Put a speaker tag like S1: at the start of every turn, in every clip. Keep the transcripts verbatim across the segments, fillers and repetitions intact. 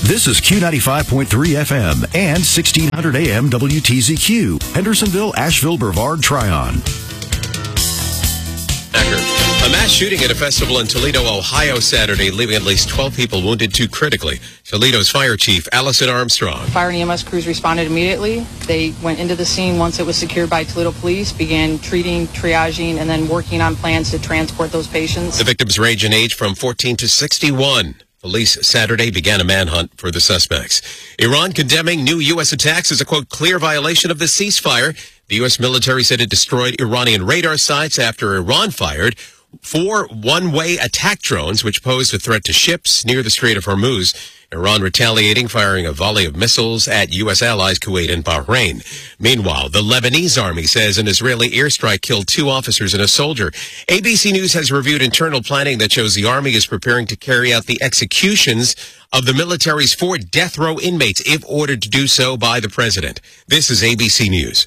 S1: This is Q ninety-five point three F M and sixteen hundred A M W T Z Q, Hendersonville, Asheville, Brevard, Tryon.
S2: A mass shooting at a festival in Toledo, Ohio Saturday, leaving at least twelve people wounded, two critically. Toledo's fire chief, Allison Armstrong.
S3: Fire and E M S crews responded immediately. They went into the scene once it was secured by Toledo police, began treating, triaging, and then working on plans to transport those patients.
S2: The victims range in age from fourteen to sixty-one. Police Saturday began a manhunt for the suspects. Iran condemning new U S attacks as a, quote, clear violation of the ceasefire. The U S military said it destroyed Iranian radar sites after Iran fired four one-way attack drones, which posed a threat to ships near the Strait of Hormuz. Iran retaliating, firing a volley of missiles at U S allies Kuwait and Bahrain. Meanwhile, the Lebanese army says an Israeli airstrike killed two officers and a soldier. A B C News has reviewed internal planning that shows the army is preparing to carry out the executions of the military's four death row inmates if ordered to do so by the president. This is A B C News.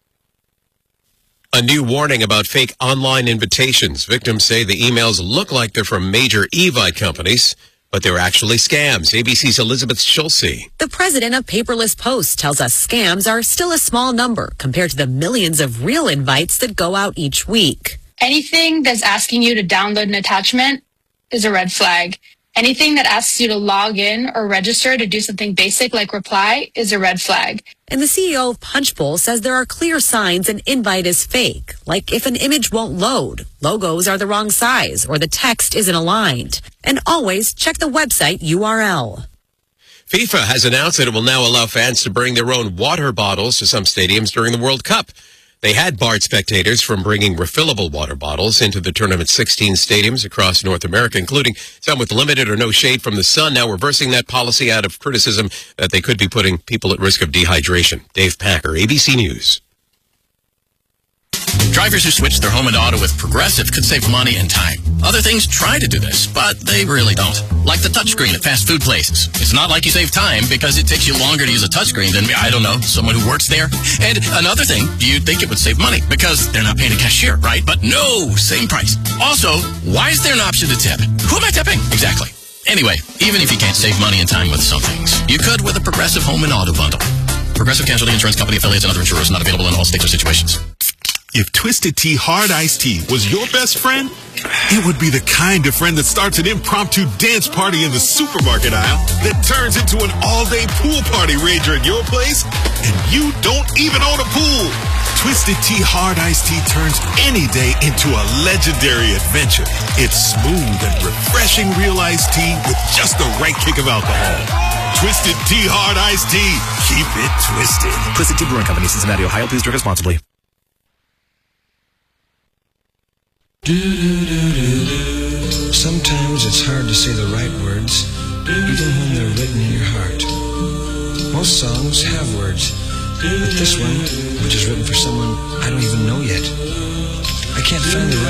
S2: A new warning about fake online invitations. Victims say the emails look like they're from major Evite companies, but they're actually scams. A B C's Elizabeth Schulze.
S4: The president of Paperless Post tells us scams are still a small number compared to the millions of real invites that go out each week.
S5: Anything that's asking you to download an attachment is a red flag. Anything that asks you to log in or register to do something basic like reply is a red flag.
S4: And the C E O of Punchbowl says there are clear signs an invite is fake, like if an image won't load, logos are the wrong size, or the text isn't aligned. And always check the website U R L.
S2: FIFA has announced that it will now allow fans to bring their own water bottles to some stadiums during the World Cup. They had barred spectators from bringing refillable water bottles into the tournament's sixteen stadiums across North America, including some with limited or no shade from the sun, now reversing that policy out of criticism that they could be putting people at risk of dehydration. Dave Packer, A B C News.
S6: Drivers who switch their home and auto with Progressive could save money and time. Other things try to do this, but they really don't. Like the touchscreen at fast food places. It's not like you save time because it takes you longer to use a touchscreen than, I don't know, someone who works there. And another thing, you'd think it would save money because they're not paying a cashier, right? But no, same price. Also, why is there an option to tip? Who am I tipping? Exactly. Anyway, even if you can't save money and time with some things, you could with a Progressive home and auto bundle. Progressive Casualty Insurance Company affiliates and other insurers, not available in all states or situations.
S7: If Twisted Tea Hard Iced Tea was your best friend, it would be the kind of friend that starts an impromptu dance party in the supermarket aisle that turns into an all-day pool party rager at your place, and you don't even own a pool. Twisted Tea Hard Iced Tea turns any day into a legendary adventure. It's smooth and refreshing real iced tea with just the right kick of alcohol. Twisted Tea Hard Iced Tea. Keep it twisted.
S8: Twisted Tea Brewing Company, Cincinnati, Ohio. Please drink responsibly.
S9: Sometimes it's hard to say the right words, even when they're written in your heart. Most songs have words, but this one, which is written for someone I don't even know yet, I can't find the right